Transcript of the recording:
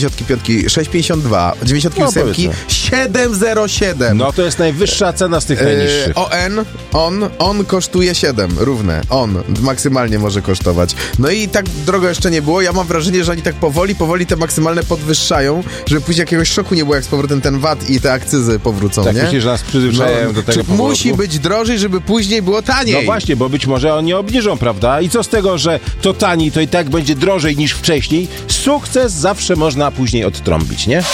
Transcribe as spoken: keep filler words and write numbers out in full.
dziewięćdziesiąt pięć sześć pięćdziesiąt dwa, dziewięćdziesiąt osiem No, siedem zero siedem. No to jest najwyższa cena z tych najniższych. Yy, O N, on, on kosztuje siedem, równe. On maksymalnie może kosztować. No i tak drogo jeszcze nie było. Ja mam wrażenie, że oni tak powoli, powoli te maksymalne podwyższają, żeby później jakiegoś szoku nie było, jak z powrotem ten V A T i te akcyzy powrócą, Tak nie? myślisz, że nas przyzwyczajają No, do tego czy powodu? musi być drożej, żeby później było taniej? No właśnie, bo być może oni obniżą, prawda? I co z tego, że to taniej, to i tak będzie drożej niż wcześniej? Sukces zawsze można później odtrąbić, nie?